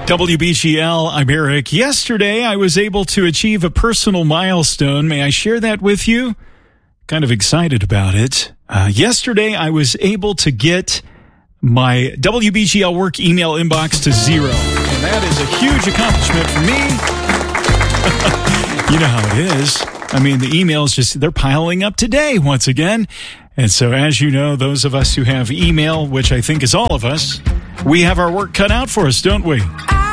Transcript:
WBGL, I'm Eric. Yesterday, I was able to achieve a personal milestone. May I share that with you? Kind of excited about it. Yesterday, I was able to get my WBGL work email inbox to 0. And that is a huge accomplishment for me. You know how it is. I mean, the emails they're piling up today once again. And so, as you know, those of us who have email, which I think is all of us, we have our work cut out for us, don't we?